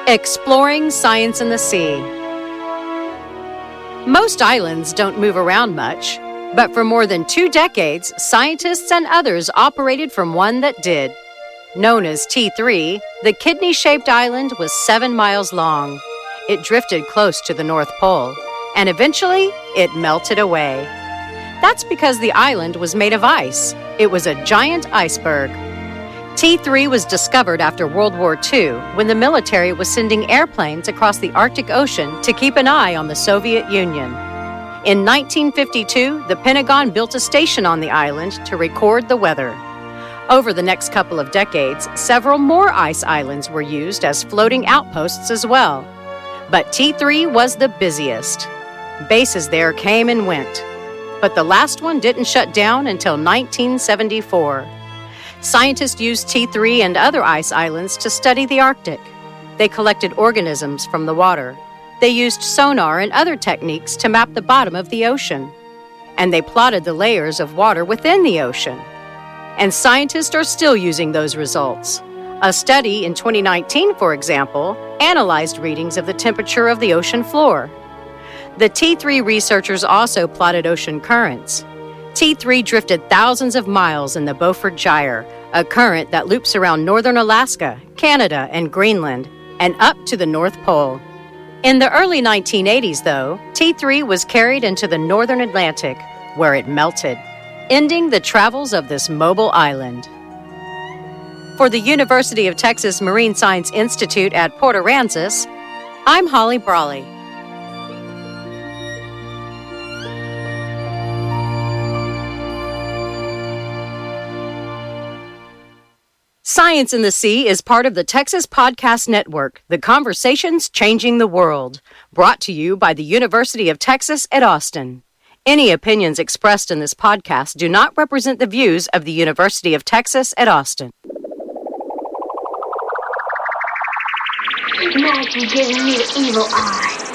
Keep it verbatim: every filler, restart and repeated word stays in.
Exploring science in the sea. Most islands don't move around much, but for more than two decades, scientists and others operated from one that did. Known as T three, the kidney-shaped island was seven miles long. It drifted close to the North Pole, and eventually it melted away. That's because the island was made of ice. It was a giant iceberg. T three was discovered after World War Two when the military was sending airplanes across the Arctic Ocean to keep an eye on the Soviet Union. In nineteen fifty-two, the Pentagon built a station on the island to record the weather. Over the next couple of decades, several more ice islands were used as floating outposts as well. But T three was the busiest. Bases there came and went. But the last one didn't shut down until nineteen seventy-four. Scientists used T three and other ice islands to study the Arctic. They collected organisms from the water. They used sonar and other techniques to map the bottom of the ocean. And they plotted the layers of water within the ocean. And scientists are still using those results. A study in twenty nineteen, for example, analyzed readings of the temperature of the ocean floor. The T three researchers also plotted ocean currents. T three drifted thousands of miles in the Beaufort Gyre, a current that loops around northern Alaska, Canada, and Greenland, and up to the North Pole. In the early nineteen eighties, though, T three was carried into the northern Atlantic, where it melted, ending the travels of this mobile island. For the University of Texas Marine Science Institute at Port Aransas, I'm Holly Brawley. Science in the Sea is part of the Texas Podcast Network, The Conversations Changing the World, brought to you by the University of Texas at Austin. Any opinions expressed in this podcast do not represent the views of the University of Texas at Austin. Maggie giving me the evil eye.